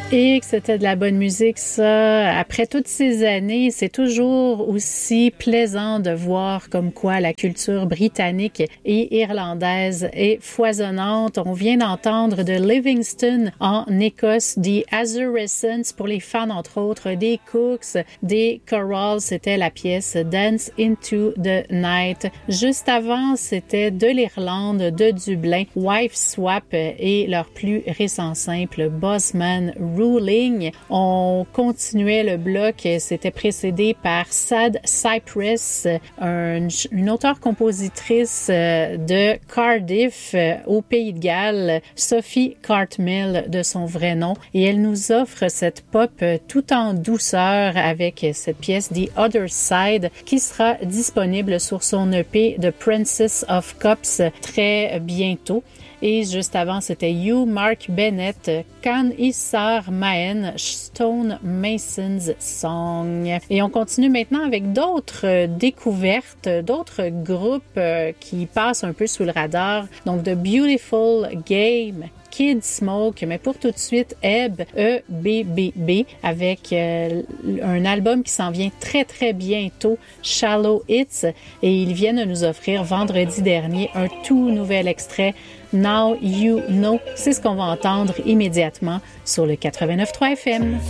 Et que c'était de la bonne musique, ça. Après toutes ces années, c'est toujours aussi plaisant de voir comme quoi la culture britannique et irlandaise est foisonnante. On vient d'entendre de Livingston en Écosse, The Azurescents pour les fans, entre autres, des Cooks, des Chorals. C'était la pièce Dance into the Night. Juste avant, c'était de l'Irlande, de Dublin, Wife Swap et leur plus récent simple, Bossman Ruling. On continuait le bloc, c'était précédé par Sad Cypress, une auteure-compositrice de Cardiff au Pays de Galles, Sophie Cartmill de son vrai nom, et elle nous offre cette pop tout en douceur avec cette pièce The Other Side qui sera disponible sur son EP The Princess of Cups très bientôt. Et juste avant, c'était You, Mark Bennett, Can Issar Maen, Stone Mason's Song. Et on continue maintenant avec d'autres découvertes, d'autres groupes qui passent un peu sous le radar. Donc, The Beautiful Game, Kid Smoke, mais pour tout de suite, Ebb, E-B-B-B, avec un album qui s'en vient très, très bientôt, Shallow Hits, et ils viennent de nous offrir vendredi dernier un tout nouvel extrait, Now You Know. C'est ce qu'on va entendre immédiatement sur le 89.3 FM.